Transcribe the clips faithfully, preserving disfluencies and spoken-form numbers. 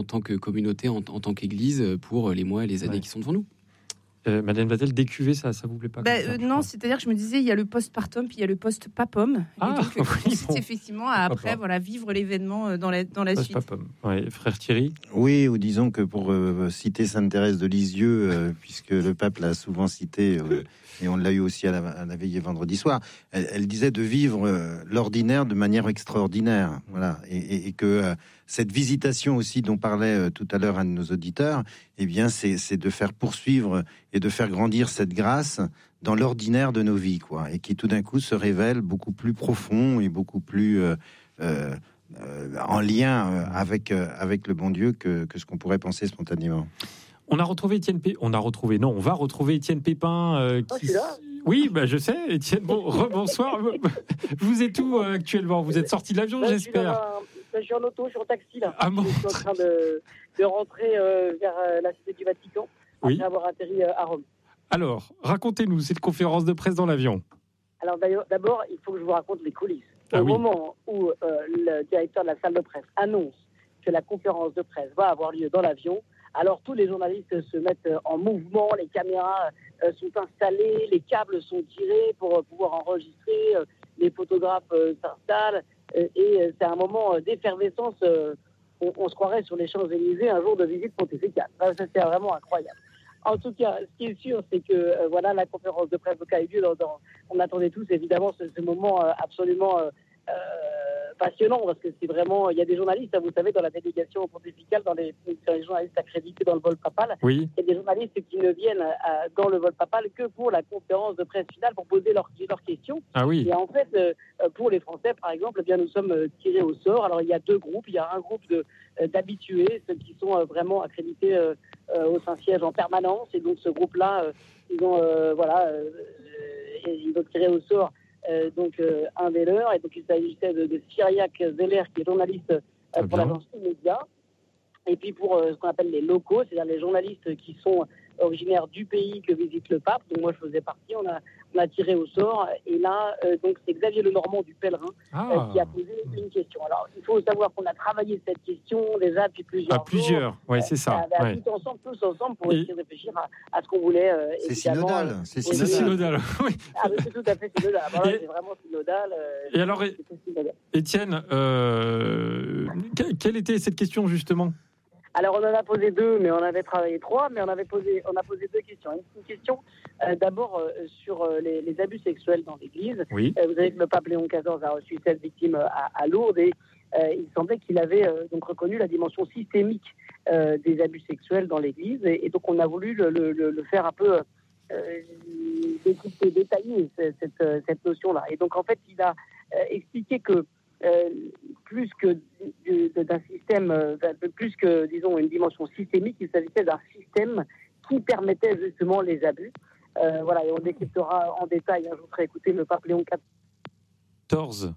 tant que communauté, en, en tant qu'Église, pour les mois et les années ouais. qui sont devant nous. Euh, Madeleine Vatel, décuver, ça ça vous plaît pas bah, ça, euh, Non, c'est-à-dire que je me disais, il y a le post-partum, puis il y a le post-papum. Ah, et donc, oui, consiste bon. effectivement à après voilà, vivre l'événement dans la, dans la suite. Ouais, frère Thierry. Oui, ou disons que pour euh, citer Sainte Thérèse de Lisieux, euh, puisque le pape l'a souvent cité, euh, et on l'a eu aussi à la, à la veillée vendredi soir, elle, elle disait de vivre euh, l'ordinaire de manière extraordinaire. Voilà, et, et, et que euh, cette visitation aussi dont parlait euh, tout à l'heure un de nos auditeurs, eh bien, c'est, c'est de faire poursuivre et de faire grandir cette grâce dans l'ordinaire de nos vies, quoi, et qui tout d'un coup se révèle beaucoup plus profond et beaucoup plus euh, euh, euh, en lien euh, avec euh, avec le bon Dieu que, que ce qu'on pourrait penser spontanément. On a retrouvé Étienne Pépin. On a retrouvé, non, on va retrouver Étienne Pépin. Euh, qui... Oh, oui, bah, je sais, Étienne. Bon, rebonsoir. Vous êtes où euh, actuellement? Vous êtes sorti de l'avion, bah, j'espère. Je suis en auto, je suis en taxi là. Ah bon. Je suis en train de, de rentrer euh, vers euh, la cité du Vatican après oui. avoir atterri euh, à Rome. Alors, racontez-nous cette conférence de presse dans l'avion. Alors d'abord, il faut que je vous raconte les coulisses. Au ah, oui. moment où euh, le directeur de la salle de presse annonce que la conférence de presse va avoir lieu dans l'avion, alors tous les journalistes se mettent en mouvement, les caméras euh, sont installées, les câbles sont tirés pour euh, pouvoir enregistrer, euh, les photographes euh, s'installent, euh, et euh, c'est un moment euh, d'effervescence. Euh, on, on se croirait sur les Champs-Élysées un jour de visite pontificale. Ça, c'est vraiment incroyable. En tout cas, ce qui est sûr, c'est que euh, voilà, la conférence de presse a eu lieu. Dans, dans, on attendait tous évidemment ce, ce moment euh, absolument euh, euh, passionnant, parce que c'est vraiment, il y a des journalistes, vous savez, dans la délégation pontificale, dans les, dans les journalistes accrédités dans le vol papal, oui. il y a des journalistes qui ne viennent à, dans le vol papal que pour la conférence de presse finale pour poser leurs, leurs questions. Ah oui. Et en fait, euh, pour les Français, par exemple, eh bien nous sommes tirés au sort. Alors il y a deux groupes, il y a un groupe de d'habitués, ceux qui sont vraiment accrédités euh, euh, au Saint-Siège en permanence, et donc ce groupe-là, euh, ils ont euh, voilà, euh, ils ont tiré au sort euh, donc euh, un des leurs, et donc il s'agissait de, de Cyriac Zeller, qui est journaliste euh, pour l'agence Immédia, et puis pour euh, ce qu'on appelle les locaux, c'est-à-dire les journalistes qui sont originaires du pays que visite le pape. Donc moi je faisais partie, on a, on a tiré au sort, et là euh, donc c'est Xavier Lenormand du Pèlerin ah. euh, qui a posé une question. Alors il faut savoir qu'on a travaillé cette question déjà depuis plusieurs à plusieurs, oui c'est ça. Euh, ouais. Tout ensemble, tous ensemble pour et... essayer de réfléchir à, à ce qu'on voulait. Euh, c'est synodal, euh, c'est synodal. C'est synodal. Oui. Ah, c'est tout à fait synodal. Alors là, et... c'est vraiment synodal. Euh, et alors, Étienne, euh, quelle était cette question justement? Alors, on en a posé deux, mais on avait travaillé trois, mais on avait posé, on a posé deux questions. Une question, euh, d'abord, euh, sur euh, les, les abus sexuels dans l'Église. Oui. Euh, vous savez que le pape Léon quatorze a reçu seize victimes à, à Lourdes, et euh, il semblait qu'il avait euh, donc reconnu la dimension systémique euh, des abus sexuels dans l'Église, et, et donc on a voulu le, le, le faire un peu euh, décrypter, détailler cette, cette, cette notion-là. Et donc, en fait, il a euh, expliqué que Euh, plus que de, de, d'un système, euh, plus que, disons, une dimension systémique, il s'agissait d'un système qui permettait justement les abus. Euh, voilà, et on décryptera en détail. Hein, je vous ferai écouter le pape Léon quatorze.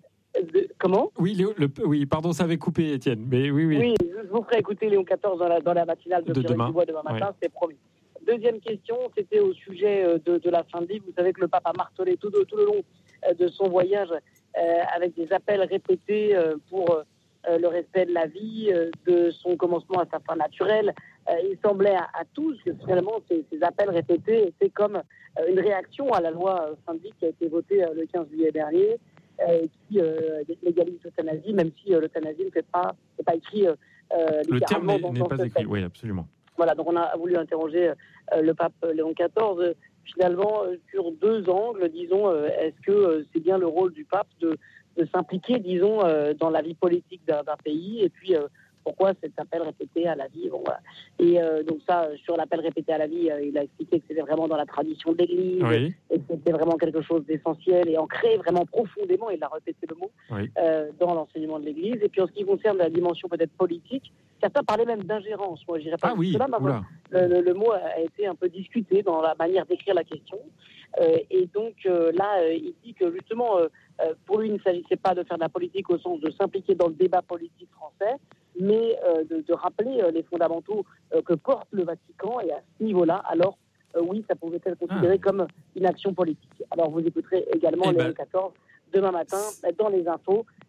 De, comment oui, le, le, oui, pardon, ça avait coupé, Étienne. Mais oui, oui. Oui, je vous ferai écouter Léon quatorze dans la, dans la matinale de, de Pierre Dubois demain matin, ouais. C'est promis. Deuxième question, c'était au sujet de, de la fin de vie. Vous savez que le pape a martelé tout, de, tout le long de son voyage Euh, avec des appels répétés euh, pour euh, le respect de la vie, euh, de son commencement à sa fin naturelle. Euh, il semblait à, à tous que finalement ces, ces appels répétés étaient comme euh, une réaction à la loi euh, fin de vie qui a été votée euh, le quinze juillet dernier, euh, qui euh, légalise l'euthanasie, même si euh, l'euthanasie ne fait pas, n'est pas écrit euh, le terme n'est, dans, n'est dans pas écrit, texte. Oui, absolument. Voilà, donc on a voulu interroger euh, le pape Léon quatorze. Finalement, sur deux angles, disons, est-ce que c'est bien le rôle du pape de, de s'impliquer, disons, dans la vie politique d'un, d'un pays, et puis pourquoi cet appel répété à la vie, bon, voilà. Et euh, donc ça, sur l'appel répété à la vie, il a expliqué que c'était vraiment dans la tradition de l'Église, oui. et que c'était vraiment quelque chose d'essentiel et ancré vraiment profondément, il a répété le mot, oui. euh, dans l'enseignement de l'Église. Et puis en ce qui concerne la dimension peut-être politique, certains parlaient même d'ingérence. Moi, je dirais pas ah oui, cela, mais le, le, le mot a été un peu discuté dans la manière d'écrire la question. Euh, et donc euh, là, euh, il dit que justement, euh, pour lui, il ne s'agissait pas de faire de la politique au sens de s'impliquer dans le débat politique français, mais euh, de, de rappeler euh, les fondamentaux euh, que porte le Vatican. Et à ce niveau-là, alors euh, oui, ça pouvait être considéré ah. comme une action politique. Alors vous écouterez également Léon quatorze demain matin dans les infos.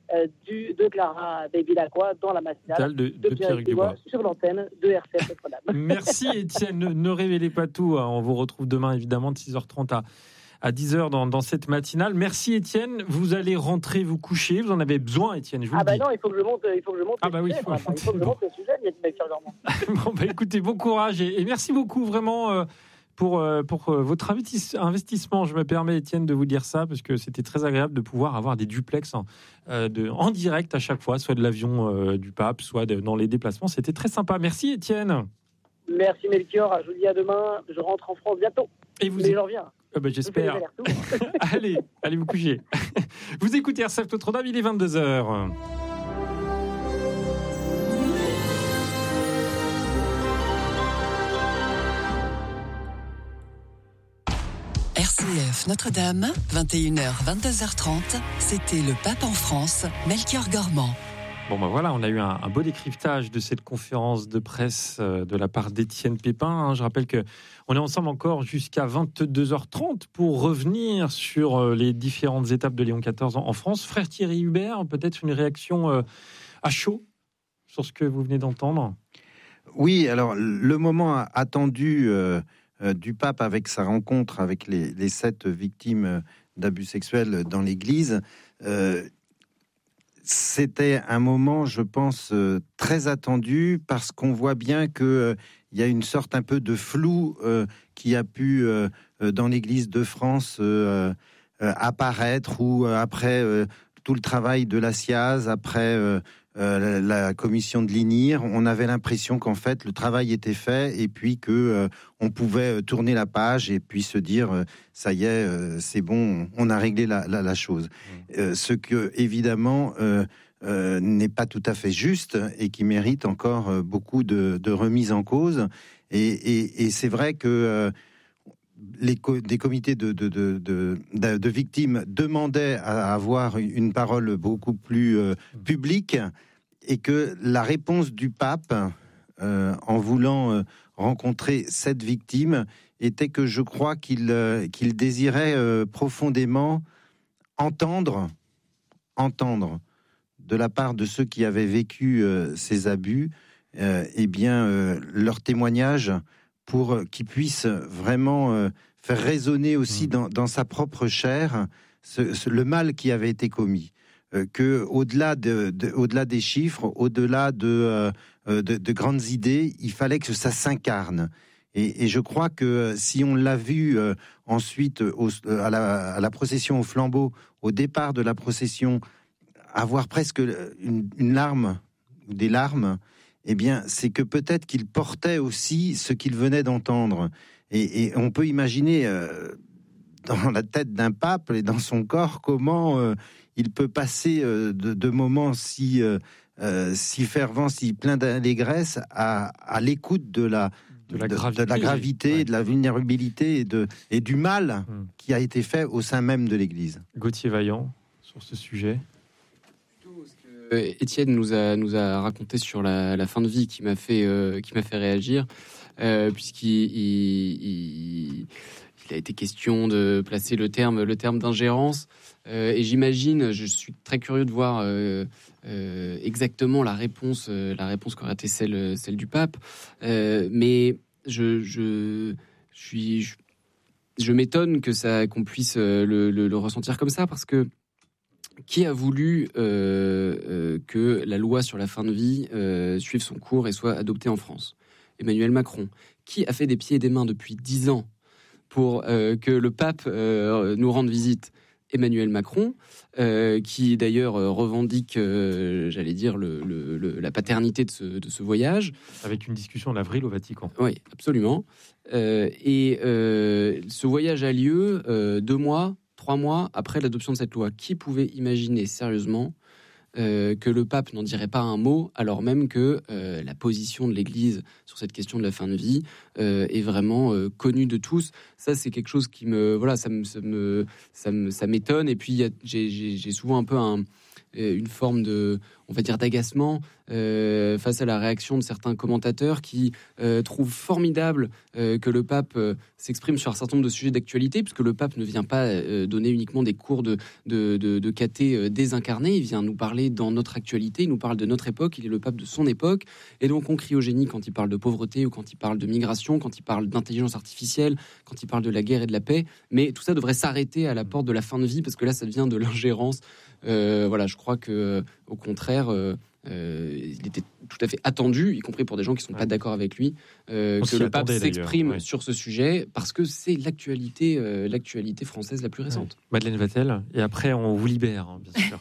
euh, du, de Clara Baby-Lacroix dans la matinale de, de, de Pierre-Hugues Dubois sur l'antenne de R C F Notre-Dame. Merci Étienne, ne, ne révélez pas tout. On vous retrouve demain évidemment de six heures trente à, à dix heures dans, dans cette matinale. Merci Étienne, vous allez rentrer vous coucher, vous en avez besoin Étienne, je vous ah le bah dis. non, il faut que je monte, il faut que je monte ah bah oui, sujet, il faut, il faut que je monte le sujet, Melchior Gormand. Bon bah écoutez, bon courage et, et merci beaucoup vraiment euh, pour, euh, pour euh, votre investissement. Je me permets Étienne de vous dire ça parce que c'était très agréable de pouvoir avoir des duplex en, euh, de, en direct à chaque fois, soit de l'avion euh, du pape, soit de, dans les déplacements. C'était très sympa. Merci Étienne. Merci Melchior, je vous dis à demain, je rentre en France bientôt. Et vous Mais j'en reviens. Ah bah, j'espère. allez, allez vous coucher. Vous écoutez R C F Notre-Dame, il est vingt-deux heures. R C F Notre-Dame, vingt et une heures, vingt-deux heures trente, c'était le pape en France, Melchior Gormand. Bon ben voilà, on a eu un, un beau décryptage de cette conférence de presse euh, de la part d'Étienne Pépin. Hein. Je rappelle que on est ensemble encore jusqu'à vingt-deux heures trente pour revenir sur euh, les différentes étapes de Léon quatorze en, en France. Frère Thierry Hubert, peut-être une réaction euh, à chaud sur ce que vous venez d'entendre. Oui, alors le moment attendu euh, euh, du pape avec sa rencontre avec les, les sept victimes d'abus sexuels dans l'Église. Euh, C'était un moment, je pense, euh, très attendu parce qu'on voit bien qu'il euh, y a une sorte un peu de flou euh, qui a pu, euh, euh, dans l'Église de France, euh, euh, apparaître où, euh, après euh, tout le travail de la S I A Z, après euh, euh, la, la commission de l'I N I R, on avait l'impression qu'en fait, le travail était fait et puis que euh, on pouvait tourner la page et puis se dire euh, ça y est, euh, c'est bon, on a réglé la, la, la chose. Mmh. Euh, ce que, évidemment, euh, euh, n'est pas tout à fait juste et qui mérite encore euh, beaucoup de, de remises en cause. Et, et, et c'est vrai que euh, les co- des comités de, de, de, de, de, de victimes demandaient à avoir une parole beaucoup plus euh, publique et que la réponse du pape, euh, en voulant euh, rencontrer cette victime, était que je crois qu'il, euh, qu'il désirait euh, profondément entendre, entendre de la part de ceux qui avaient vécu euh, ces abus, euh, eh bien, euh, leur témoignage pour euh, qu'ils puissent vraiment euh, faire résonner aussi mmh. dans, dans sa propre chair ce, ce, le mal qui avait été commis. Euh, que au-delà de, de, au-delà des chiffres, au-delà de, euh, de, de grandes idées, il fallait que ça s'incarne. Et, et je crois que si on l'a vu euh, ensuite au, à, la, à la procession au flambeau, au départ de la procession, avoir presque une, une larme ou des larmes, eh bien, c'est que peut-être qu'il portait aussi ce qu'il venait d'entendre. Et, et on peut imaginer euh, dans la tête d'un pape et dans son corps comment euh, il peut passer euh, de, de moments si, euh, euh, si fervents, si pleins d'allégresse à, à l'écoute de la, de la de, gravité, de, la gravité ouais. de la vulnérabilité et, de, et du mal hum. qui a été fait au sein même de l'Église. Gauthier Vaillant, sur ce sujet. Euh, Étienne nous a, nous a raconté sur la, la fin de vie qui m'a fait, euh, qui m'a fait réagir, euh, puisqu'il il, il, il a été question de placer le terme, le terme d'ingérence. Euh, et j'imagine, je suis très curieux de voir euh, euh, exactement la réponse, euh, la réponse qu'aurait été celle, celle du pape. Euh, mais je, je, je suis, je, je m'étonne que ça, qu'on puisse le, le, le ressentir comme ça, parce que qui a voulu euh, euh, que la loi sur la fin de vie euh, suive son cours et soit adoptée en France? Emmanuel Macron. Qui a fait des pieds et des mains depuis dix ans pour euh, que le pape euh, nous rende visite? Emmanuel Macron, euh, qui d'ailleurs revendique, euh, j'allais dire, le, le, le, la paternité de ce, de ce voyage. Avec une discussion d'avril au Vatican. Oui, absolument. Euh, et euh, ce voyage a lieu euh, deux mois, trois mois après l'adoption de cette loi. Qui pouvait imaginer sérieusement euh, que le pape n'en dirait pas un mot, alors même que euh, la position de l'Église sur cette question de la fin de vie euh, est vraiment euh, connue de tous. Ça, c'est quelque chose qui me, voilà, ça me, ça me, ça me, ça m'étonne. Et puis, y a, j'ai, j'ai, j'ai souvent un peu un, une forme de, on va dire, d'agacement euh, face à la réaction de certains commentateurs qui euh, trouvent formidable euh, que le pape euh, s'exprime sur un certain nombre de sujets d'actualité, puisque le pape ne vient pas euh, donner uniquement des cours de, de, de, de caté euh, désincarné, il vient nous parler dans notre actualité, il nous parle de notre époque, il est le pape de son époque, et donc on crie au génie quand il parle de pauvreté, ou quand il parle de migration, quand il parle d'intelligence artificielle, quand il parle de la guerre et de la paix, mais tout ça devrait s'arrêter à la porte de la fin de vie, parce que là ça devient de l'ingérence. Euh, voilà, je crois que euh, au contraire, euh, euh, il était tout à fait attendu, y compris pour des gens qui ne sont ouais. pas d'accord avec lui, euh, que le pape s'exprime ouais. sur ce sujet, parce que c'est l'actualité, euh, l'actualité française la plus récente. Ouais. Madeleine Vatel, et après on vous libère, hein, bien sûr.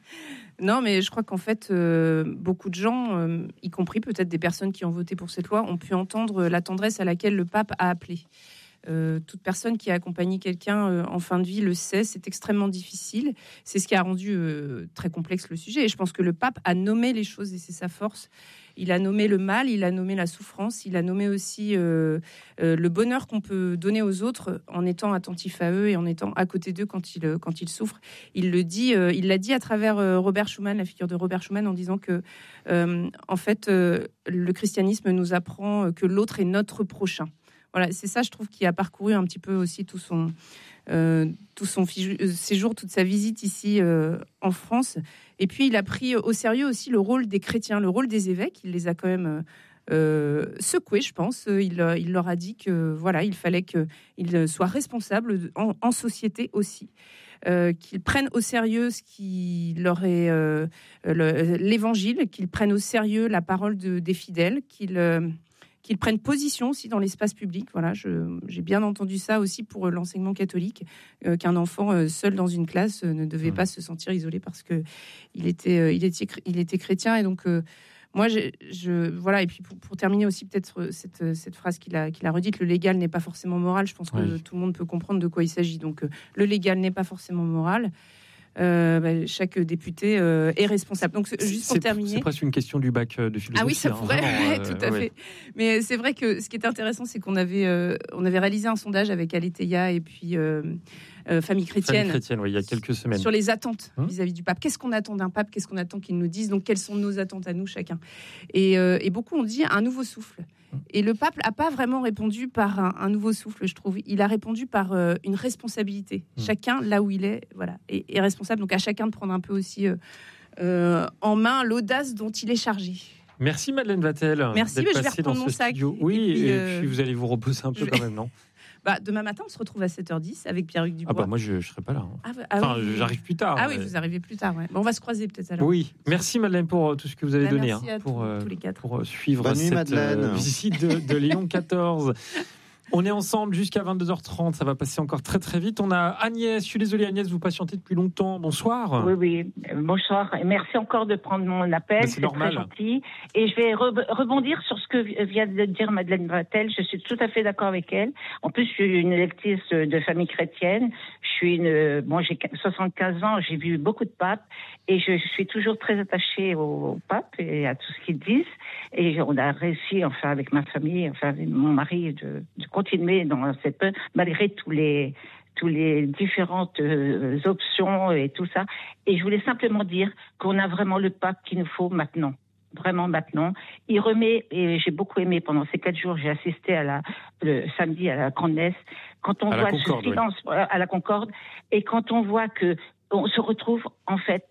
Non, mais je crois qu'en fait, euh, beaucoup de gens, euh, y compris peut-être des personnes qui ont voté pour cette loi, ont pu entendre la tendresse à laquelle le pape a appelé. Euh, toute personne qui a accompagné quelqu'un euh, en fin de vie le sait, c'est extrêmement difficile. C'est ce qui a rendu euh, très complexe le sujet. Et je pense que le pape a nommé les choses, et c'est sa force. Il a nommé le mal, il a nommé la souffrance, il a nommé aussi euh, euh, le bonheur qu'on peut donner aux autres en étant attentif à eux et en étant à côté d'eux quand ils, quand ils souffrent. Il le dit, euh, il l'a dit à travers euh, Robert Schuman, la figure de Robert Schuman, en disant que, euh, en fait, euh, le christianisme nous apprend que l'autre est notre prochain. Voilà, c'est ça, je trouve, qui a parcouru un petit peu aussi tout son, euh, tout son séjour, toute sa visite ici euh, en France. Et puis, il a pris au sérieux aussi le rôle des chrétiens, le rôle des évêques. Il les a quand même euh, secoués, je pense. Il, il leur a dit que voilà, il fallait qu'ils soient responsables en, en société aussi. Euh, qu'ils prennent au sérieux ce qui leur est euh, le, l'évangile, qu'ils prennent au sérieux la parole de, des fidèles, qu'ils... Euh, qu'ils prennent position aussi dans l'espace public. Voilà, je, j'ai bien entendu ça aussi pour l'enseignement catholique, euh, qu'un enfant euh, seul dans une classe euh, ne devait mmh. pas se sentir isolé parce que il était, euh, il était, il était chrétien. Et donc, euh, moi, je, je, voilà. Et puis pour, pour terminer aussi peut-être cette, cette phrase qu'il a, qu'il a redite, le légal n'est pas forcément moral. Je pense que oui. tout le monde peut comprendre de quoi il s'agit. Donc, euh, le légal n'est pas forcément moral. Euh, bah, chaque député euh, est responsable. Donc, juste pour c'est, terminer, c'est presque une question du bac de philosophie. Ah oui, ça pourrait, hein, vraiment, euh, tout à ouais. fait. Mais c'est vrai que ce qui est intéressant, c'est qu'on avait, euh, on avait réalisé un sondage avec Aletheia et puis euh, euh, Famille Chrétienne, Famille Chrétienne, oui, il y a quelques semaines, sur les attentes hum vis-à-vis du pape. Qu'est-ce qu'on attend d'un pape ? Qu'est-ce qu'on attend qu'il nous dise ? Donc, quelles sont nos attentes à nous, chacun ? Et, euh, et beaucoup ont dit un nouveau souffle. Et le pape n'a pas vraiment répondu par un, un nouveau souffle, je trouve. Il a répondu par euh, une responsabilité. Mmh. Chacun, là où il est, voilà, est, est responsable. Donc à chacun de prendre un peu aussi euh, euh, en main l'audace dont il est chargé. Merci Madeleine Vatel. Merci, mais je vais reprendre mon sac. Studio. Oui, et puis, euh, et puis vous allez vous reposer un peu vais... quand même, non ? Bah, demain matin, on se retrouve à sept heures dix avec Pierre-Hugues Dubois. Ah bah moi, je ne serai pas là. Hein. Ah, ah, enfin, oui. j'arrive plus tard. Ah mais... oui, vous arrivez plus tard. Ouais. Bon, on va se croiser peut-être alors. Oui, merci Madeleine pour tout ce que vous avez bah, donné merci hein, à pour, tous, euh, tous les quatre. pour suivre Bonne nuit, cette Madeleine. euh, visite de, de Léon quatorze. On est ensemble jusqu'à vingt-deux heures trente, ça va passer encore très très vite. On a Agnès, je suis désolé Agnès, vous patientez depuis longtemps. Bonsoir. Oui, oui, bonsoir. Merci encore de prendre mon appel, c'est, c'est normal. Très gentil. Et je vais re- rebondir sur ce que vient de dire Madeleine Vatel. Je suis tout à fait d'accord avec elle. En plus, je suis une lectrice de Famille Chrétienne. Je suis une, bon, j'ai soixante-quinze ans, j'ai vu beaucoup de papes et je, je suis toujours très attachée aux papes et à tout ce qu'ils disent. Et on a réussi, enfin, avec ma famille, enfin, avec mon mari, de, de continuer dans cette peur, malgré tous les, tous les différentes euh, options et tout ça. Et je voulais simplement dire qu'on a vraiment le pape qu'il nous faut maintenant. Vraiment maintenant. Il remet, et j'ai beaucoup aimé pendant ces quatre jours, j'ai assisté à la, le samedi à la Grande Messe, quand on à voit Concorde, ce silence oui. à la Concorde, et quand on voit que on se retrouve, en fait,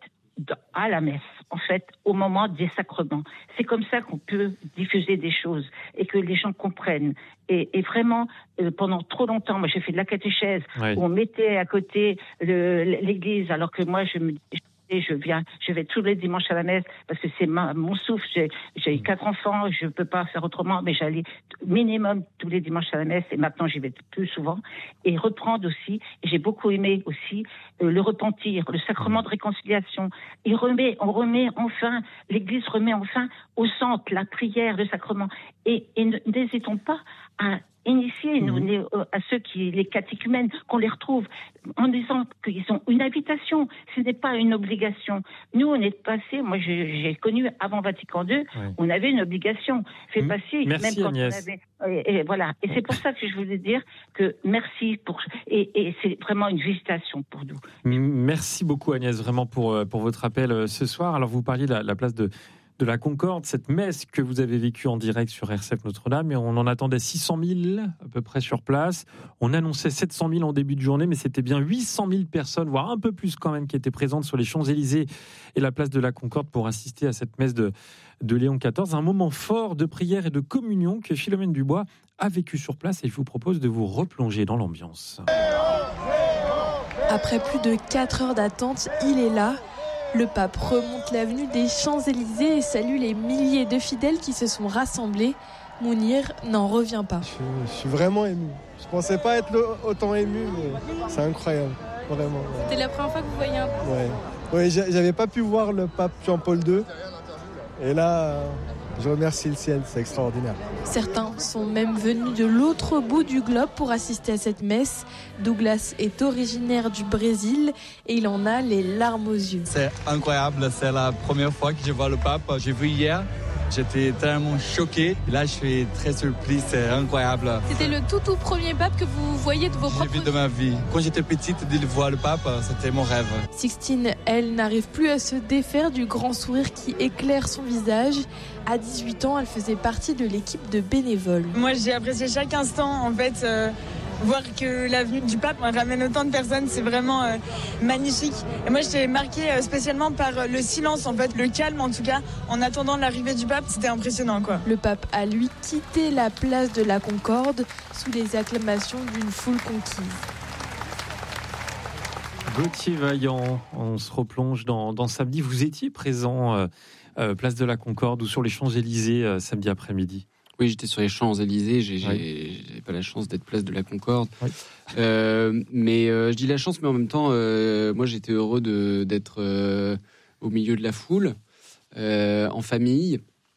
à la messe, en fait, au moment des sacrements. C'est comme ça qu'on peut diffuser des choses et que les gens comprennent. Et, et vraiment, euh, pendant trop longtemps, moi j'ai fait de la catéchèse, oui. où on mettait à côté le, l'église, alors que moi je me je viens, je vais tous les dimanches à la messe parce que c'est ma, mon souffle. J'ai, j'ai quatre enfants, je peux pas faire autrement, mais j'allais minimum tous les dimanches à la messe et maintenant j'y vais plus souvent. Et reprendre aussi, et j'ai beaucoup aimé aussi euh, le repentir, le sacrement de réconciliation. Il remet, on remet enfin, l'Église remet enfin au centre la prière, le sacrement. Et, et n'hésitons pas à initier nous, mmh. à ceux qui, les catéchumènes, qu'on les retrouve en disant qu'ils ont une invitation, ce n'est pas une obligation. Nous, on est passé, moi j'ai, j'ai connu avant Vatican deux, ouais. on avait une obligation. Fait passer, merci même quand Agnès. on avait. Et, et voilà. Et c'est pour ça que je voulais dire que merci pour. Et, et c'est vraiment une visitation pour nous. Merci beaucoup Agnès, vraiment pour, pour votre appel ce soir. Alors vous parliez de la, la place de. de de la Concorde, cette messe que vous avez vécue en direct sur R C F Notre-Dame, et on en attendait six cent mille à peu près sur place. On annonçait sept cent mille en début de journée, mais c'était bien huit cent mille personnes, voire un peu plus quand même, qui étaient présentes sur les Champs-Élysées et la place de la Concorde pour assister à cette messe de, de Léon quatorze. Un moment fort de prière et de communion que Philomène Dubois a vécu sur place, et je vous propose de vous replonger dans l'ambiance. Après plus de quatre heures d'attente, il est là. Le pape remonte l'avenue des Champs-Élysées et salue les milliers de fidèles qui se sont rassemblés. Mounir n'en revient pas. Je, je suis vraiment ému. Je pensais pas être autant ému, mais c'est incroyable, vraiment. C'était la première fois que vous voyez un pape ? Ouais. Oui, j'avais pas pu voir le pape Jean-Paul deux. Et là, je remercie le ciel, c'est extraordinaire. Certains sont même venus de l'autre bout du globe pour assister à cette messe. Douglas est originaire du Brésil et il en a les larmes aux yeux. C'est incroyable, c'est la première fois que je vois le pape. J'ai vu hier, j'étais tellement choqué. Là, je suis très surpris, c'est incroyable. C'était le tout tout premier pape que vous voyez de vos propres yeux ? J'ai vu de ma vie. Quand j'étais petite, de voir le pape, c'était mon rêve. Sixtine, elle, n'arrive plus à se défaire du grand sourire qui éclaire son visage. À dix-huit ans, elle faisait partie de l'équipe de bénévoles. Moi, j'ai apprécié chaque instant, en fait. Euh... Voir que l'avenue du pape ramène autant de personnes, c'est vraiment euh, magnifique. Et moi, j'étais marquée euh, spécialement par euh, le silence, en fait, le calme en tout cas, en attendant l'arrivée du pape, c'était impressionnant, quoi. Le pape a, lui, quitté la place de la Concorde sous les acclamations d'une foule conquise. Gauthier Vaillant, on se replonge dans, dans samedi. Vous étiez présent euh, euh, place de la Concorde ou sur les Champs-Élysées euh, samedi après-midi? Oui, j'étais sur les Champs-Élysées, j'ai, oui. j'ai, j'ai pas la chance d'être place de la Concorde. Oui. Euh, mais euh, je dis la chance, mais en même temps, euh, moi j'étais heureux de, d'être euh, au milieu de la foule, euh, en famille.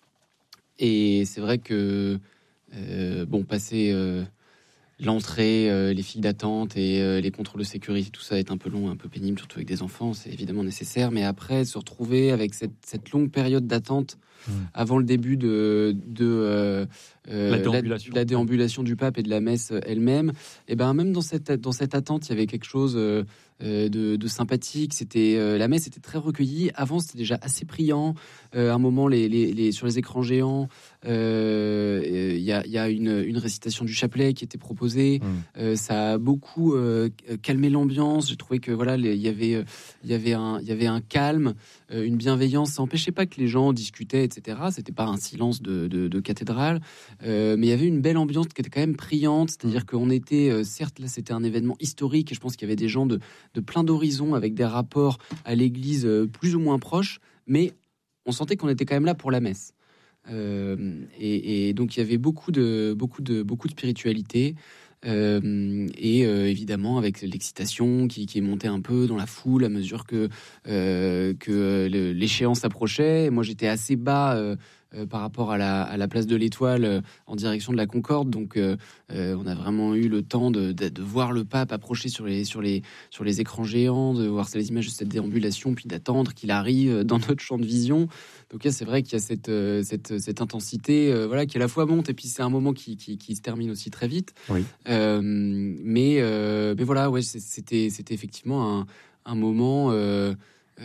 Et c'est vrai que, euh, bon, passer euh, l'entrée, euh, les files d'attente et euh, les contrôles de sécurité, tout ça est un peu long, un peu pénible, surtout avec des enfants, c'est évidemment nécessaire. Mais après, se retrouver avec cette, cette longue période d'attente, Mmh. avant le début de, de euh, la, déambulation. La, la déambulation du pape et de la messe elle-même, et ben même dans cette dans cette attente, il y avait quelque chose euh, de, de sympathique. C'était euh, la messe était très recueillie. Avant, c'était déjà assez priant. Euh, à un moment, les, les, les sur les écrans géants, il euh, y a, y a une, une récitation du chapelet qui était proposée. Mmh. Euh, ça a beaucoup euh, calmé l'ambiance. J'ai trouvé que voilà, il y avait il y avait un il y avait un calme, euh, une bienveillance. Ça n'empêchait pas que les gens discutaient, et cetera. C'était pas un silence de, de, de cathédrale, euh, mais il y avait une belle ambiance qui était quand même priante. C'est-à-dire mmh. qu'on était, euh, certes, là, c'était un événement historique, et je pense qu'il y avait des gens de, de plein d'horizons avec des rapports à l'Église euh, plus ou moins proches, mais on sentait qu'on était quand même là pour la messe. Euh, et, et donc il y avait beaucoup de, beaucoup de, beaucoup de spiritualité. Euh, et euh, évidemment avec l'excitation qui, qui est montée un peu dans la foule à mesure que, euh, que le, l'échéance approchait. Moi j'étais assez bas euh, euh, par rapport à la, à la place de l'Étoile euh, en direction de la Concorde, donc euh, euh, on a vraiment eu le temps de, de, de voir le pape approcher sur les, sur, les, sur les écrans géants, de voir les images de cette déambulation, puis d'attendre qu'il arrive dans notre champ de vision. Donc là, c'est vrai qu'il y a cette, euh, cette, cette intensité euh, voilà, qui à la fois monte, et puis c'est un moment qui, qui, qui se termine aussi très vite. Oui. Euh, mais, euh, mais voilà, ouais, c'était, c'était effectivement un, un moment euh,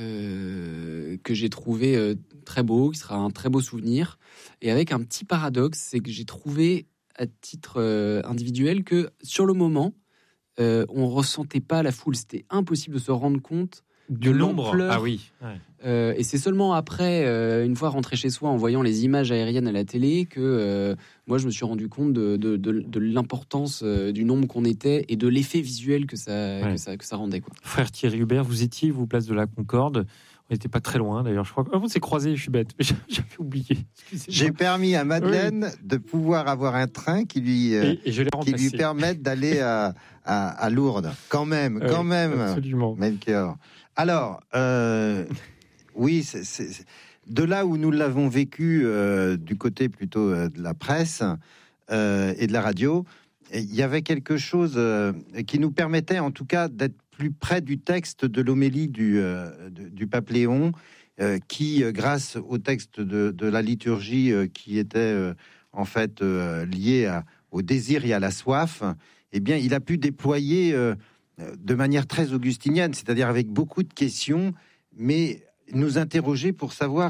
euh, que j'ai trouvé euh, très beau, qui sera un très beau souvenir. Et avec un petit paradoxe, c'est que j'ai trouvé à titre euh, individuel que sur le moment, euh, on ressentait pas la foule. C'était impossible de se rendre compte de l'ampleur. Ah oui. Ouais. Euh, et c'est seulement après, euh, une fois rentré chez soi, en voyant les images aériennes à la télé, que euh, moi je me suis rendu compte de, de, de, de l'importance euh, du nombre qu'on était et de l'effet visuel que ça, ouais. que ça, que ça rendait, quoi. Frère Thierry Hubert, vous étiez, vous, place de la Concorde. On n'était pas très loin, d'ailleurs, je crois. Ah, on s'est croisés, je suis bête, mais j'avais oublié. J'ai permis à Madeleine oui. de pouvoir avoir un train qui lui, euh, et, et je l'ai qui lui permette d'aller à, à, à Lourdes. Quand même, oui, quand même. Absolument. Melchior. Alors, euh, oui, c'est, c'est, de là où nous l'avons vécu, euh, du côté plutôt euh, de la presse euh, et de la radio, il y avait quelque chose euh, qui nous permettait, en tout cas, d'être plus près du texte de l'homélie du, euh, de, du pape Léon, euh, qui, euh, grâce au texte de, de la liturgie euh, qui était euh, en fait euh, lié à, au désir et à la soif, eh bien, il a pu déployer euh, de manière très augustinienne, c'est-à-dire avec beaucoup de questions, mais nous interroger pour savoir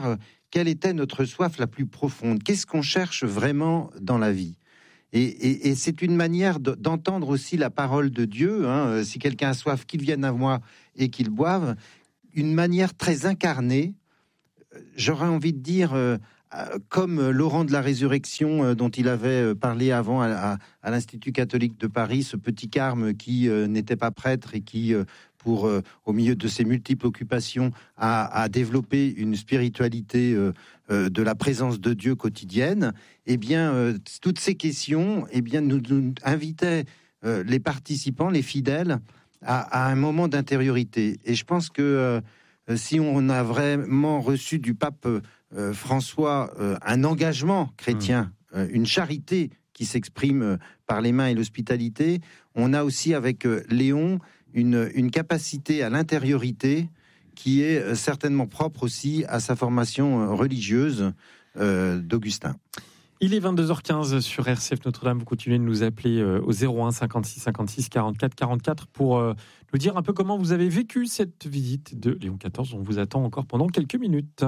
quelle était notre soif la plus profonde. Qu'est-ce qu'on cherche vraiment dans la vie ? Et, et, et c'est une manière de, d'entendre aussi la parole de Dieu. Hein. Si quelqu'un a soif, qu'il vienne à moi et qu'il boive. Une manière très incarnée, j'aurais envie de dire, euh, comme Laurent de la Résurrection, euh, dont il avait parlé avant à, à, à l'Institut catholique de Paris, ce petit carme qui euh, n'était pas prêtre et qui, euh, pour, euh, au milieu de ses multiples occupations, a, a développé une spiritualité euh, euh, de la présence de Dieu quotidienne. Eh bien, euh, toutes ces questions, eh bien, nous, nous invitaient euh, les participants, les fidèles, À, à un moment d'intériorité. Et je pense que euh, si on a vraiment reçu du pape euh, François euh, un engagement chrétien, mmh. euh, une charité qui s'exprime euh, par les mains et l'hospitalité, on a aussi avec euh, Léon une, une capacité à l'intériorité qui est euh, certainement propre aussi à sa formation euh, religieuse euh, d'Augustin. Il est vingt-deux heures quinze sur R C F Notre-Dame. Vous continuez de nous appeler au zéro un cinquante-six cinquante-six quarante-quatre quarante-quatre pour euh, nous dire un peu comment vous avez vécu cette visite de Léon quatorze. On vous attend encore pendant quelques minutes.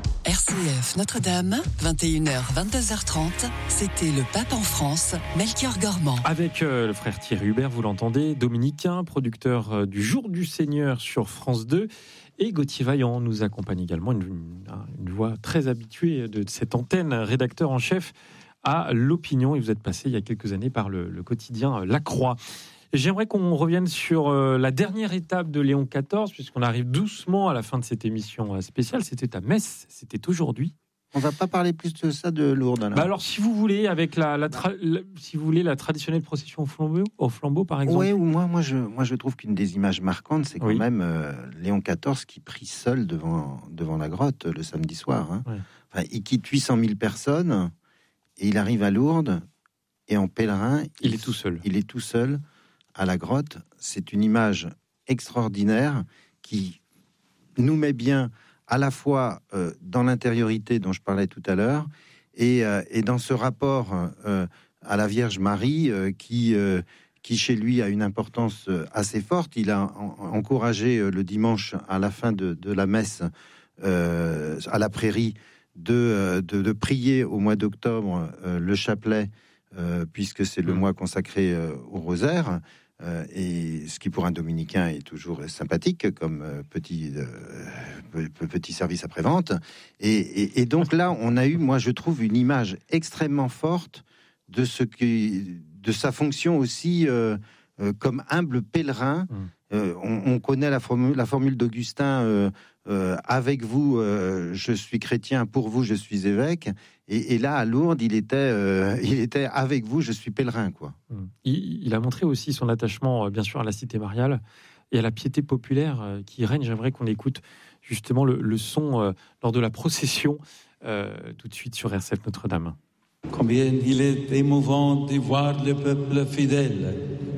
R C F Notre-Dame, vingt et une heures, vingt-deux heures trente, c'était le pape en France, Melchior Gormand. Avec euh, le frère Thierry Hubert, vous l'entendez, dominicain, producteur euh, du Jour du Seigneur sur France deux. Et Gauthier Vaillant nous accompagne également, une, une, une voix très habituée de cette antenne, rédacteur en chef à l'Opinion. Et vous êtes passé il y a quelques années par le, le quotidien La Croix. Et j'aimerais qu'on revienne sur euh, la dernière étape de Léon quatorze, puisqu'on arrive doucement à la fin de cette émission spéciale. C'était à Metz, c'était aujourd'hui. On va pas parler plus de ça de Lourdes. Alors, bah alors si vous voulez, avec la, la, tra- la, si vous voulez, la traditionnelle procession au flambeau, au flambeau par exemple. Oui, ou moi, moi, je, moi, je trouve qu'une des images marquantes, c'est quand oui. même euh, Léon quatorze qui prie seul devant, devant la grotte le samedi soir. Hein. Ouais. Enfin, il quitte huit cent mille personnes et il arrive à Lourdes et en pèlerin, il, il est tout seul. Il est tout seul à la grotte. C'est une image extraordinaire qui nous met bien à la fois euh, dans l'intériorité dont je parlais tout à l'heure, et, euh, et dans ce rapport euh, à la Vierge Marie, euh, qui, euh, qui chez lui a une importance assez forte. Il a en, encouragé euh, le dimanche, à la fin de, de la messe, euh, à la prairie, de, de, de prier au mois d'octobre euh, le chapelet, euh, puisque c'est le mmh. mois consacré euh, au rosaire. Euh, et ce qui pour un dominicain est toujours sympathique comme euh, petit euh, petit service après-vente. Et, et, et donc là, on a eu, moi je trouve, une image extrêmement forte de ce qui, de sa fonction aussi euh, euh, comme humble pèlerin. Mmh. Euh, on, on connaît la formule, la formule d'Augustin. Euh, euh, avec vous, euh, je suis chrétien. Pour vous, je suis évêque. Et, et là, à Lourdes, il était, euh, il était avec vous, je suis pèlerin, quoi. Il, il a montré aussi son attachement, bien sûr, à la cité mariale et à la piété populaire qui règne. J'aimerais qu'on écoute justement le, le son euh, lors de la procession, euh, tout de suite sur R C F Notre-Dame. Combien il est émouvant de voir le peuple fidèle,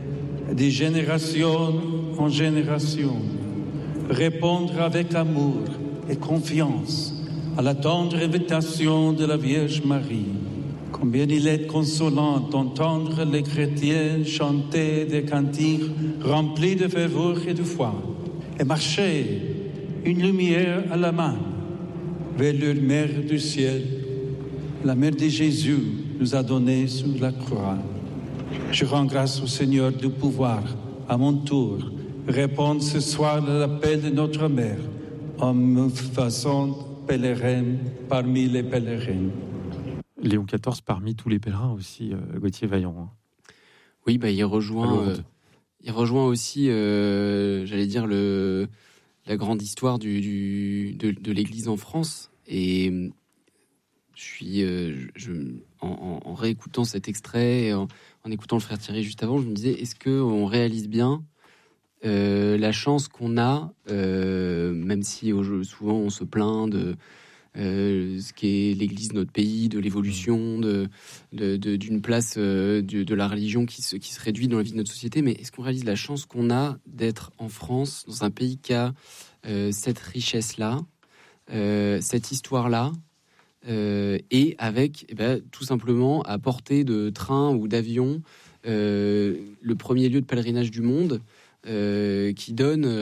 de génération en génération, répondre avec amour et confiance à la tendre invitation de la Vierge Marie. Combien il est consolant d'entendre les chrétiens chanter des cantiques remplis de ferveur et de foi, et marcher une lumière à la main vers leur mère du ciel, la mère de Jésus nous a donné sur la croix. Je rends grâce au Seigneur de pouvoir, à mon tour, répondre ce soir à l'appel de notre mère en me faisant pèlerin parmi les pèlerins. Léon quatorze parmi tous les pèlerins aussi, euh, Gauthier Vaillant. Oui, bah, il rejoint, euh, il rejoint aussi, euh, j'allais dire, le, la grande histoire du, du, de, de l'Église en France. Et je suis, euh, je, en, en, en réécoutant cet extrait, en, en écoutant le frère Thierry juste avant, je me disais, est-ce qu'on réalise bien Euh, la chance qu'on a, euh, même si au jeu, souvent on se plaint de euh, ce qu'est l'Église de notre pays, de l'évolution, de, de, de, d'une place euh, de, de la religion qui se, qui se réduit dans la vie de notre société, mais est-ce qu'on réalise la chance qu'on a d'être en France, dans un pays qui a euh, cette richesse-là, euh, cette histoire-là, euh, et avec eh ben, tout simplement à portée de train ou d'avion, euh, le premier lieu de pèlerinage du monde, Euh, qui donne euh,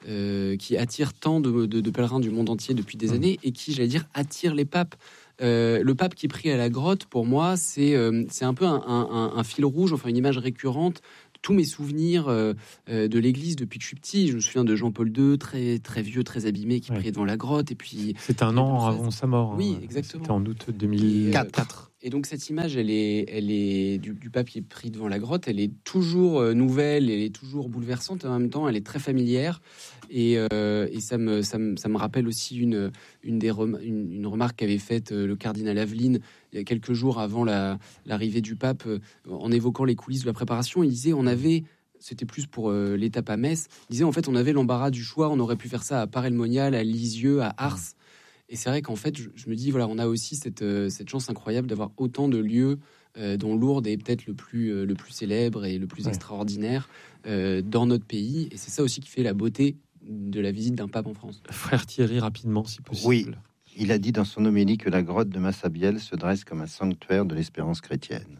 euh, qui attire tant de, de, de pèlerins du monde entier depuis des mmh. années et qui, j'allais dire, attire les papes. Euh, le pape qui prie à la grotte, pour moi, c'est, euh, c'est un peu un, un, un fil rouge, enfin une image récurrente. Tous mes souvenirs euh, euh, de l'église depuis que je suis petit, je me souviens de Jean-Paul deux, très très vieux, très abîmé, qui ouais. priait devant la grotte. Et puis c'était un an avant sa mort. Oui, hein. exactement. C'était en août deux mille quatre. Et, euh, et donc cette image, elle est, elle est du, du pape qui prie devant la grotte. Elle est toujours euh, nouvelle, elle est toujours bouleversante. Et en même temps, elle est très familière. Et, euh, et ça me, ça me, ça me rappelle aussi une, une des rem- une, une remarque qu'avait faite euh, le cardinal Aveline il y a quelques jours avant la, l'arrivée du pape, euh, en évoquant les coulisses de la préparation. Il disait, on avait, c'était plus pour euh, l'étape à Metz, il disait en fait on avait l'embarras du choix, on aurait pu faire ça à Paray-le-Monial, à Lisieux, à Ars. Et c'est vrai qu'en fait, je, je me dis, voilà, on a aussi cette, euh, cette chance incroyable d'avoir autant de lieux, euh, dont Lourdes est peut-être le plus, euh, le plus célèbre et le plus ouais. extraordinaire euh, dans notre pays. Et c'est ça aussi qui fait la beauté de la visite d'un pape en France. Frère Thierry, rapidement, si possible. Oui, il a dit dans son homélie que la grotte de Massabielle se dresse comme un sanctuaire de l'espérance chrétienne.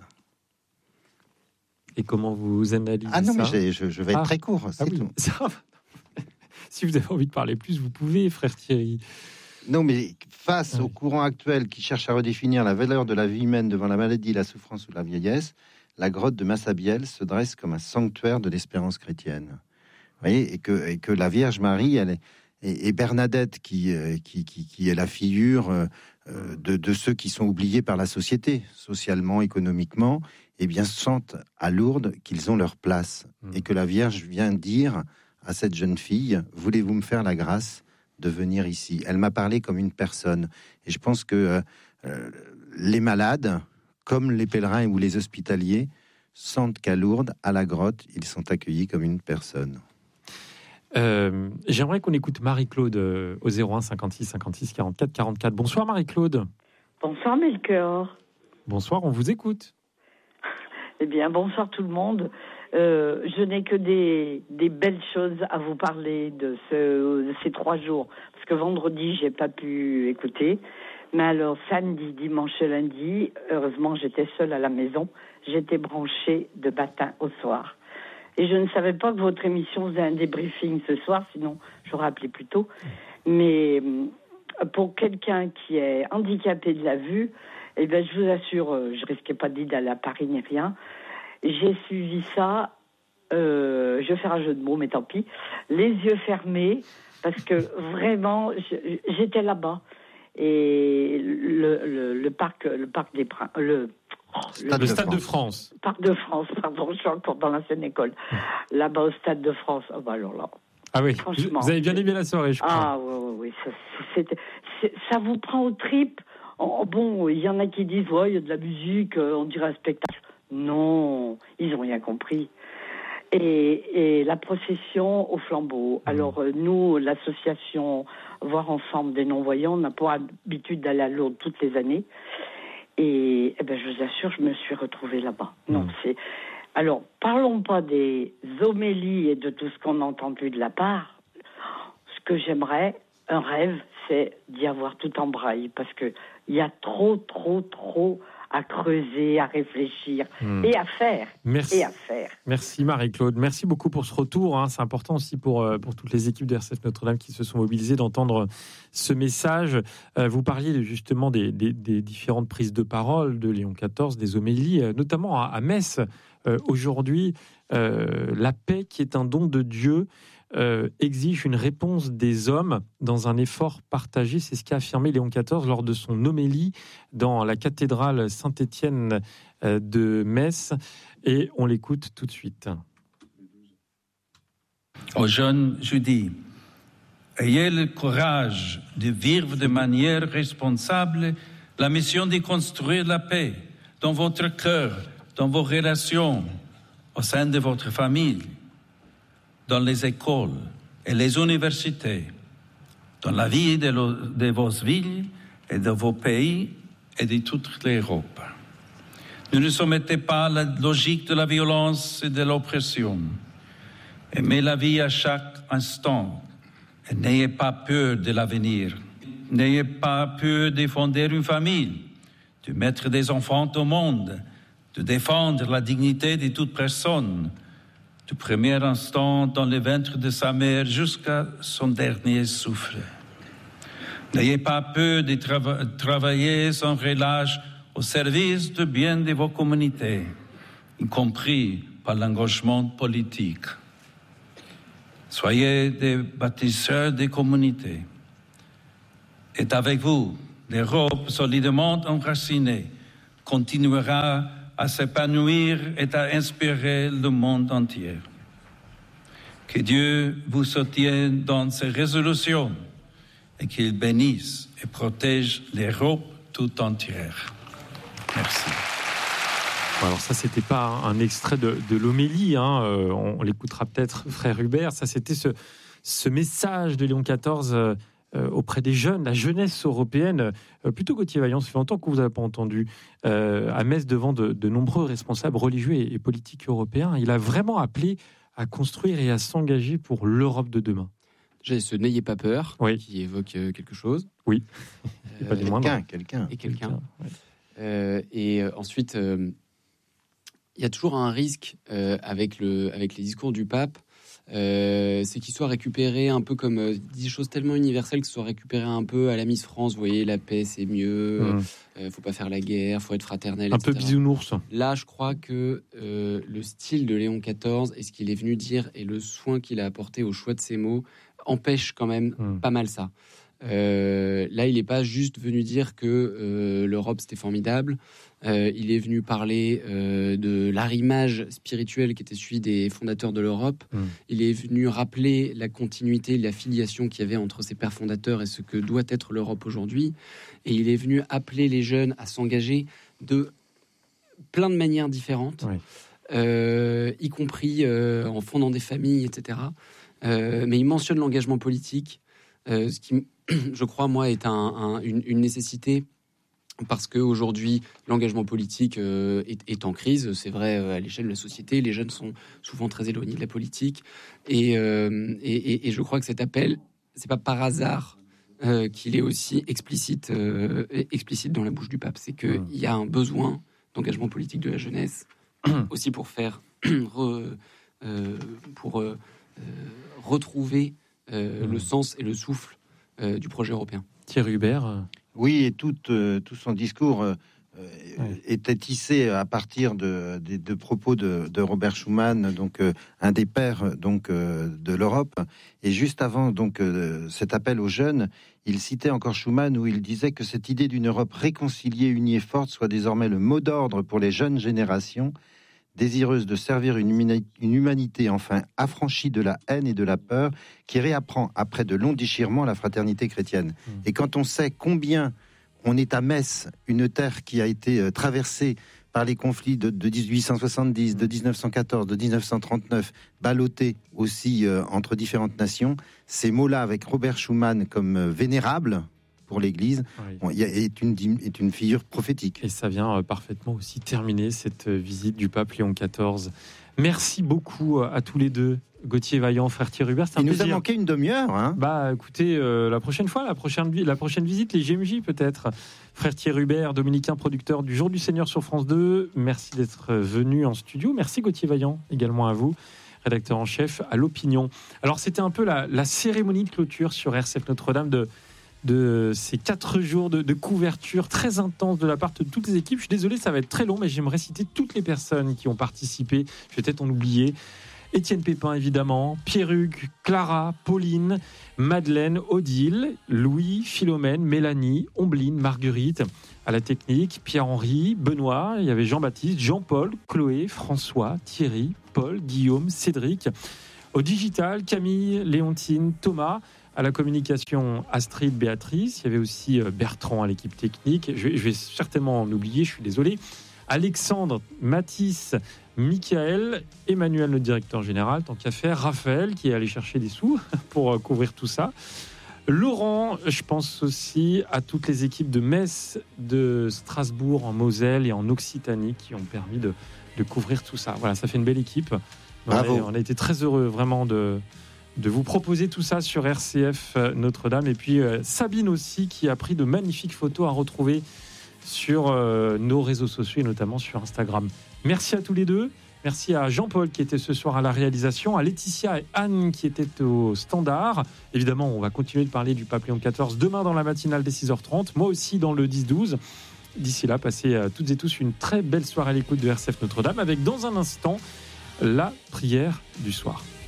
Et comment vous analysez ça ? Ah non, mais je, je vais être ah. très court, c'est ah oui. tout. Ça, si vous avez envie de parler plus, vous pouvez, frère Thierry. Non, mais face ouais. au courant actuel qui cherche à redéfinir la valeur de la vie humaine devant la maladie, la souffrance ou la vieillesse, la grotte de Massabielle se dresse comme un sanctuaire de l'espérance chrétienne. Vous voyez, et que, et que la Vierge Marie, elle est, et, et Bernadette, qui, qui, qui, qui est la figure euh, de, de ceux qui sont oubliés par la société, socialement, économiquement, eh bien, sentent à Lourdes qu'ils ont leur place. Mmh. Et que la Vierge vient dire à cette jeune fille, voulez-vous me faire la grâce de venir ici ? Elle m'a parlé comme une personne. Et je pense que euh, les malades, comme les pèlerins ou les hospitaliers, sentent qu'à Lourdes, à la grotte, ils sont accueillis comme une personne. Euh, j'aimerais qu'on écoute Marie-Claude euh, au zéro un cinquante-six cinquante-six quarante-quatre quarante-quatre. Bonsoir Marie-Claude. Bonsoir Melchior. Bonsoir, on vous écoute. Eh bien, bonsoir tout le monde. Euh, je n'ai que des, des belles choses à vous parler de, ce, de ces trois jours. Parce que vendredi, j'ai pas pu écouter. Mais alors, samedi, dimanche et lundi, heureusement, j'étais seule à la maison. J'étais branchée de matin au soir. Et je ne savais pas que votre émission faisait un débriefing ce soir, sinon j'aurais appelé plus tôt. Mais pour quelqu'un qui est handicapé de la vue, eh bien, je vous assure, je risquais pas d'aller à Paris ni rien. J'ai suivi ça, euh, je vais faire un jeu de mots, mais tant pis, les yeux fermés, parce que vraiment, je, j'étais là-bas. Et le, le, le parc, le parc des Princes, le Oh, le, le Stade de France. Parc de France, pardon, je suis encore dans l'ancienne école. Là-bas au Stade de France, oh bah alors là. Ah oui, vous avez bien aimé la soirée, je crois. Ah oui, oui, oui, ça, c'était, c'est, ça vous prend aux tripes. Oh, bon, il y en a qui disent, ouais, il y a de la musique, on dirait un spectacle. Non, ils n'ont rien compris. Et, et la procession au flambeau. Mmh. Alors, nous, l'association Voir Ensemble des Non-Voyants, on n'a pas l'habitude d'aller à Lourdes toutes les années. Et eh ben, je vous assure, je me suis retrouvée là-bas. Mmh. Non, c'est... Alors, parlons pas des homélies et de tout ce qu'on a entendu de la part. Ce que j'aimerais, un rêve, c'est d'y avoir tout en braille. Parce qu'il y a trop, trop, trop à creuser, à réfléchir mmh. et à faire. Merci. Et à faire. Merci Marie-Claude. Merci beaucoup pour ce retour. Hein. C'est important aussi pour, pour toutes les équipes de R C F Notre-Dame qui se sont mobilisées d'entendre ce message. Euh, vous parliez justement des, des, des différentes prises de parole de Léon quatorze, des homélies, notamment à, à Metz. Euh, aujourd'hui, euh, la paix qui est un don de Dieu Euh, exige une réponse des hommes dans un effort partagé. C'est ce qu'a affirmé Léon quatorze lors de son homélie dans la cathédrale Saint-Étienne euh, de Metz. Et on l'écoute tout de suite. Aux jeunes, je dis, ayez le courage de vivre de manière responsable la mission de construire la paix dans votre cœur, dans vos relations, au sein de votre famille, dans les écoles et les universités, dans la vie de, lo, de vos villes et de vos pays et de toute l'Europe. Ne nous soumettez pas à la logique de la violence et de l'oppression. Aimez la vie à chaque instant et n'ayez pas peur de l'avenir. N'ayez pas peur de fonder une famille, de mettre des enfants au monde, de défendre la dignité de toute personne, du premier instant dans le ventre de sa mère jusqu'à son dernier souffle. N'ayez pas peur de trava- travailler sans relâche au service du bien de vos communautés, y compris par l'engagement politique. Soyez des bâtisseurs des communautés. Et avec vous, l'Europe solidement enracinée continuera à s'épanouir et à inspirer le monde entier. Que Dieu vous soutienne dans ses résolutions et qu'il bénisse et protège l'Europe tout entière. Merci. Alors ça, c'était pas un extrait de, de l'homélie, hein. euh, on, on l'écoutera peut-être, frère Hubert. Ça, c'était ce, ce message de Léon quatorze euh, euh, auprès des jeunes, la jeunesse européenne. Euh, plutôt Gauthier Vaillant, ça fait longtemps que vous n'avez pas entendu euh, à Metz devant de, de nombreux responsables religieux et, et politiques européens. Il a vraiment appelé à construire et à s'engager pour l'Europe de demain. J'ai ce N'ayez pas peur, oui, qui évoque euh, quelque chose. Oui, et pas des moindres. Quelqu'un, quelqu'un. Et quelqu'un. quelqu'un ouais. euh, et euh, ensuite, euh, il y a toujours un risque euh, avec, le, avec les discours du pape, euh, c'est qu'il soit récupéré un peu comme euh, des choses tellement universelles, que ce soit récupéré un peu à la Miss France. Vous voyez, la paix c'est mieux, il mmh. euh, faut pas faire la guerre, faut être fraternel, un et cetera. peu bisounours. Là, je crois que euh, le style de Léon quatorze et ce qu'il est venu dire et le soin qu'il a apporté au choix de ses mots empêche quand même mmh. pas mal ça. Euh, là, il n'est pas juste venu dire que euh, l'Europe c'était formidable. Euh, il est venu parler euh, de l'arrimage spirituel qui était celui des fondateurs de l'Europe. Mmh. Il est venu rappeler la continuité, la filiation qu'il y avait entre ses pères fondateurs et ce que doit être l'Europe aujourd'hui. Et il est venu appeler les jeunes à s'engager de plein de manières différentes, oui. euh, y compris euh, en fondant des familles, et cetera. Euh, mais il mentionne l'engagement politique, euh, ce qui, je crois, moi, est un, un, une, une nécessité. Parce qu'aujourd'hui, l'engagement politique euh, est, est en crise. C'est vrai euh, à l'échelle de la société. Les jeunes sont souvent très éloignés de la politique. Et, euh, et, et, et je crois que cet appel, c'est pas par hasard euh, qu'il est aussi explicite, euh, explicite dans la bouche du pape. C'est qu'il y a un besoin d'engagement politique de la jeunesse, aussi pour faire... re, euh, pour euh, retrouver euh, mmh. le sens et le souffle euh, du projet européen. Thierry Hubert. Oui, et tout, euh, tout son discours euh, ouais. était tissé à partir de, de, de propos de, de Robert Schuman, donc euh, un des pères donc euh, de l'Europe. Et juste avant donc euh, cet appel aux jeunes, il citait encore Schuman où il disait que cette idée d'une Europe réconciliée, unie et forte soit désormais le mot d'ordre pour les jeunes générations, désireuses de servir une, humani- une humanité enfin affranchie de la haine et de la peur, qui réapprend après de longs déchirements la fraternité chrétienne. Mmh. Et quand on sait combien on est à Metz, une terre qui a été euh, traversée par les conflits de, de dix-huit cent soixante-dix, de dix-neuf cent quatorze, de dix-neuf cent trente-neuf, ballottée aussi euh, entre différentes nations, ces mots-là avec Robert Schuman comme euh, vénérable pour l'Église, oui. bon, est, une, est une figure prophétique. Et ça vient euh, parfaitement aussi terminer cette euh, visite du pape Léon quatorze. Merci beaucoup euh, à tous les deux, Gauthier Vaillant, frère Thierry Hubert. Il nous plaisir. a manqué une demi-heure. Hein bah, écoutez, euh, la prochaine fois, la prochaine, la prochaine visite, les G M J peut-être. Frère Thierry Hubert, dominicain, producteur du Jour du Seigneur sur France deux. Merci d'être venu en studio. Merci Gauthier Vaillant, également à vous, rédacteur en chef à l'Opinion. Alors, c'était un peu la, la cérémonie de clôture sur R C F Notre-Dame de de ces quatre jours de, de couverture très intense de la part de toutes les équipes. Je suis désolé, ça va être très long, mais j'aimerais citer toutes les personnes qui ont participé. Je vais peut-être en oublier. Étienne Pépin, évidemment, Pierre-Hugues, Clara, Pauline, Madeleine, Odile, Louis, Philomène, Mélanie, Ombline, Marguerite, à la technique, Pierre-Henri, Benoît, il y avait Jean-Baptiste, Jean-Paul, Chloé, François, Thierry, Paul, Guillaume, Cédric. Au digital, Camille, Léontine, Thomas. À la communication, Astrid, Béatrice. Il y avait aussi Bertrand à l'équipe technique. Je vais, je vais certainement en oublier, je suis désolé. Alexandre, Mathis, Michael, Emmanuel, le directeur général, tant qu'à faire. Raphaël, qui est allé chercher des sous pour couvrir tout ça. Laurent, je pense aussi à toutes les équipes de Metz, de Strasbourg, en Moselle et en Occitanie qui ont permis de, de couvrir tout ça. Voilà, ça fait une belle équipe. Bravo. On a, on a été très heureux, vraiment, de... de vous proposer tout ça sur R C F Notre-Dame. Et puis euh, Sabine aussi, qui a pris de magnifiques photos à retrouver sur euh, nos réseaux sociaux et notamment sur Instagram. Merci à tous les deux. Merci à Jean-Paul qui était ce soir à la réalisation, à Laetitia et Anne qui étaient au standard. Évidemment, on va continuer de parler du pape Léon quatorze demain dans la matinale des six heures trente, moi aussi dans le dix douze. D'ici là, passez à toutes et tous une très belle soirée à l'écoute de R C F Notre-Dame avec dans un instant la prière du soir.